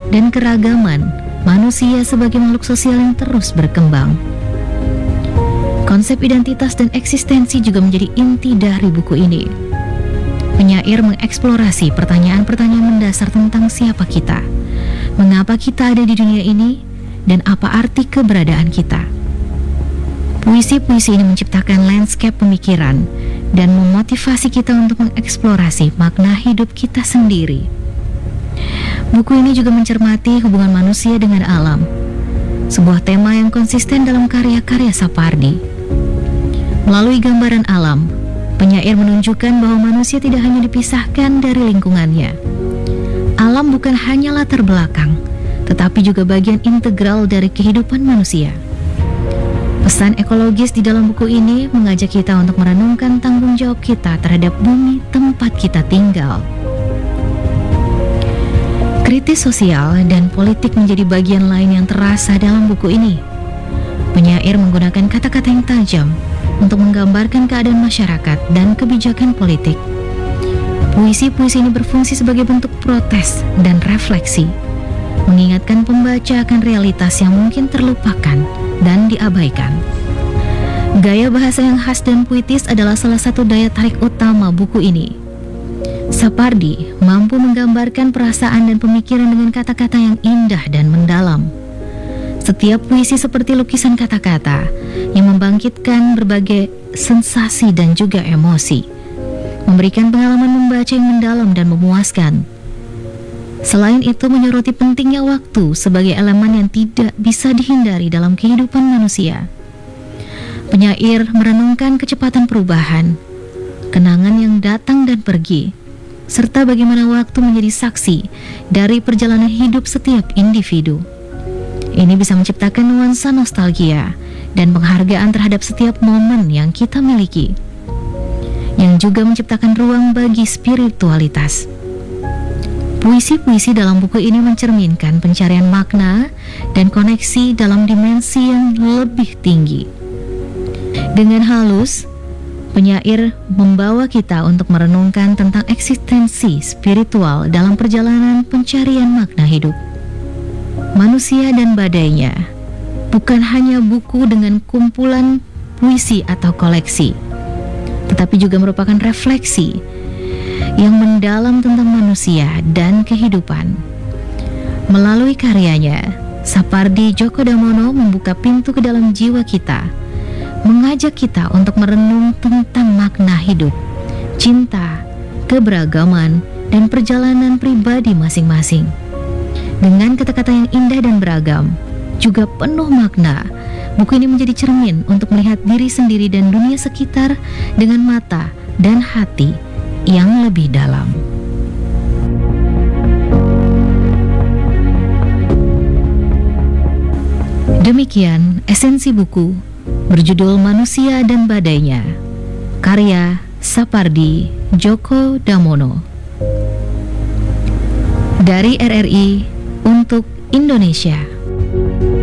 dan keragaman manusia sebagai makhluk sosial yang terus berkembang. Konsep identitas dan eksistensi juga menjadi inti dari buku ini. Penyair mengeksplorasi pertanyaan-pertanyaan mendasar tentang siapa kita, mengapa kita ada di dunia ini, dan apa arti keberadaan kita. Puisi-puisi ini menciptakan landscape pemikiran dan memotivasi kita untuk mengeksplorasi makna hidup kita sendiri. Buku ini juga mencermati hubungan manusia dengan alam, sebuah tema yang konsisten dalam karya-karya Sapardi. Melalui gambaran alam, penyair menunjukkan bahwa manusia tidak hanya dipisahkan dari lingkungannya. Alam bukan hanya latar belakang, tetapi juga bagian integral dari kehidupan manusia. Pesan ekologis di dalam buku ini mengajak kita untuk merenungkan tanggung jawab kita terhadap bumi tempat kita tinggal. Kritis sosial dan politik menjadi bagian lain yang terasa dalam buku ini. Penyair menggunakan kata-kata yang tajam untuk menggambarkan keadaan masyarakat dan kebijakan politik. Puisi-puisi ini berfungsi sebagai bentuk protes dan refleksi, mengingatkan pembaca akan realitas yang mungkin terlupakan dan diabaikan. Gaya bahasa yang khas dan puitis adalah salah satu daya tarik utama buku ini. Sapardi mampu menggambarkan perasaan dan pemikiran dengan kata-kata yang indah dan mendalam. Setiap puisi seperti lukisan kata-kata yang membangkitkan berbagai sensasi dan juga emosi, memberikan pengalaman membaca yang mendalam dan memuaskan. Selain itu, menyoroti pentingnya waktu sebagai elemen yang tidak bisa dihindari dalam kehidupan manusia. Penyair merenungkan kecepatan perubahan, kenangan yang datang dan pergi, serta bagaimana waktu menjadi saksi dari perjalanan hidup setiap individu. Ini bisa menciptakan nuansa nostalgia dan penghargaan terhadap setiap momen yang kita miliki, yang juga menciptakan ruang bagi spiritualitas. Puisi-puisi dalam buku ini mencerminkan pencarian makna dan koneksi dalam dimensi yang lebih tinggi. Dengan halus, penyair membawa kita untuk merenungkan tentang eksistensi spiritual dalam perjalanan pencarian makna hidup. Manusia dan Badainya bukan hanya buku dengan kumpulan puisi atau koleksi, tetapi juga merupakan refleksi yang mendalam tentang manusia dan kehidupan. Melalui karyanya, Sapardi Djoko Damono membuka pintu ke dalam jiwa kita, mengajak kita untuk merenung tentang makna hidup, cinta, keberagaman, dan perjalanan pribadi masing-masing. Dengan kata-kata yang indah dan beragam, juga penuh makna, buku ini menjadi cermin untuk melihat diri sendiri dan dunia sekitar dengan mata dan hati yang lebih dalam. Demikian esensi buku berjudul Manusia dan Badainya, karya Sapardi Djoko Damono. Dari RRI untuk Indonesia.